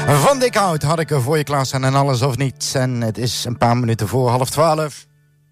Van Dikhout had ik er voor je klaarstaan en alles of niets. En het is een paar minuten voor 11:30.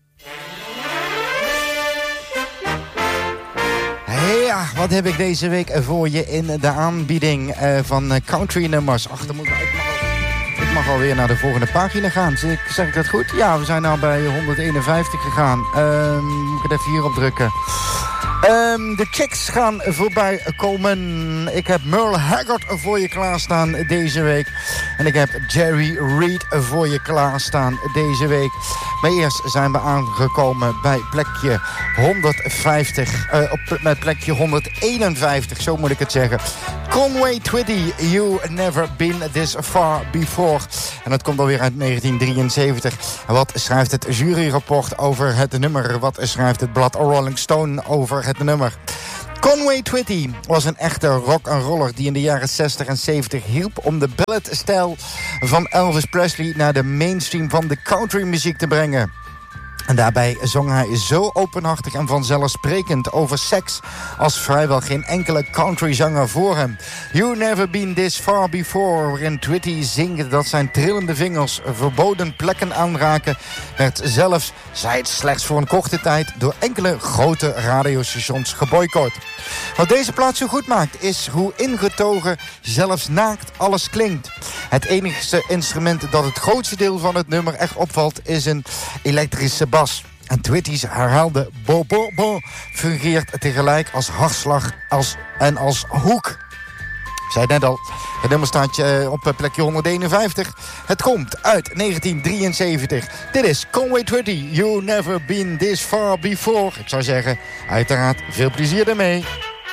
Ja, wat heb ik deze week voor je in de aanbieding van country nummers? Ach, dan moet ik mag alweer naar de volgende pagina gaan. Zeg ik dat goed? Ja, we zijn nou bij 151 gegaan. Moet ik het even hierop drukken. De Chicks gaan voorbij komen. Ik heb Merle Haggard voor je klaarstaan deze week. En ik heb Jerry Reed voor je klaarstaan deze week. Maar eerst zijn we aangekomen bij plekje 150. Met plekje 151, zo moet ik het zeggen. Conway Twitty, You Never Been This Far Before. En dat komt alweer uit 1973. En wat schrijft het juryrapport over het nummer? Wat schrijft het blad Rolling Stone over het nummer? Conway Twitty was een echte rock'n'roller die in de jaren 60 en 70 hielp om de balladstijl van Elvis Presley naar de mainstream van de countrymuziek te brengen. En daarbij zong hij zo openhartig en vanzelfsprekend over seks als vrijwel geen enkele countryzanger voor hem. You Never Been This Far Before, waarin Twitty zingt dat zijn trillende vingers verboden plekken aanraken, werd zelfs, zij het slechts voor een korte tijd, door enkele grote radiostations geboycott. Wat deze plaat zo goed maakt, is hoe ingetogen, zelfs naakt, alles klinkt. Het enige instrument dat het grootste deel van het nummer echt opvalt, is een elektrische bas. En Twitty's herhaalde bo bo bo fungeert tegelijk als hartslag en als hoek. Ik zei net al, het nummer staat op plekje 151. Het komt uit 1973. Dit is Conway Twitty, You Never Been This Far Before. Ik zou zeggen, uiteraard veel plezier ermee.